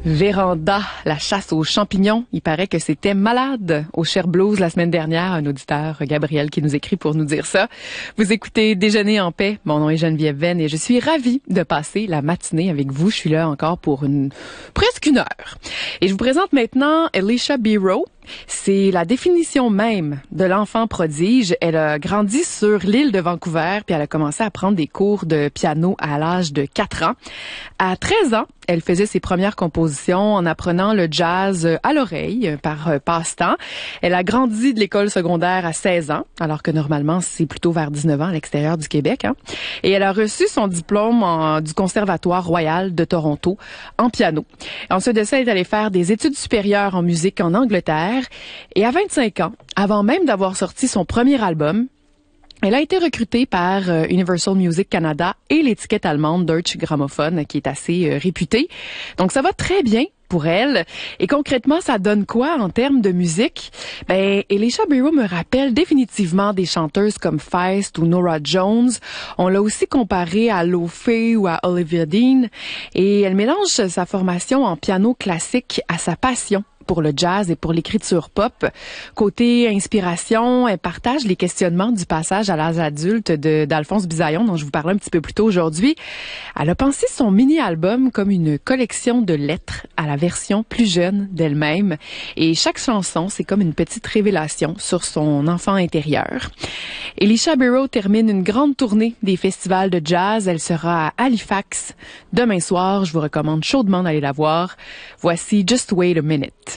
Véranda, la chasse aux champignons. Il paraît que c'était malade au Cher Blues la semaine dernière. Un auditeur, Gabriel, qui nous écrit pour nous dire ça. Vous écoutez Déjeuner en paix. Mon nom est Geneviève Venn et je suis ravie de passer la matinée avec vous. Je suis là encore pour presque une heure. Et je vous présente maintenant Elisha Biro. C'est la définition même de l'enfant prodige. Elle a grandi sur l'île de Vancouver, puis elle a commencé à prendre des cours de piano à l'âge de 4 ans. À 13 ans, elle faisait ses premières compositions en apprenant le jazz à l'oreille par passe-temps. Elle a grandi de l'école secondaire à 16 ans, alors que normalement, c'est plutôt vers 19 ans à l'extérieur du Québec. Et elle a reçu son diplôme du Conservatoire royal de Toronto en piano. Ensuite de ça, elle est allée faire des études supérieures en musique en Angleterre. Et à 25 ans, avant même d'avoir sorti son premier album, elle a été recrutée par Universal Music Canada et l'étiquette allemande Deutsche Grammophon, qui est assez réputée. Donc ça va très bien pour elle. Et concrètement, ça donne quoi en termes de musique? Elisha Biro me rappelle définitivement des chanteuses comme Feist ou Norah Jones. On l'a aussi comparée à Lo Fei ou à Olivia Dean. Et elle mélange sa formation en piano classique à sa passion pour le jazz et pour l'écriture pop. Côté inspiration, elle partage les questionnements du passage à l'âge adulte d'Alphonse Bisaillon, dont je vous parlais un petit peu plus tôt aujourd'hui. Elle a pensé son mini-album comme une collection de lettres à la version plus jeune d'elle-même. Et chaque chanson, c'est comme une petite révélation sur son enfant intérieur. Elisha Biro termine une grande tournée des festivals de jazz. Elle sera à Halifax demain soir. Je vous recommande chaudement d'aller la voir. Voici Just Wait a Minute.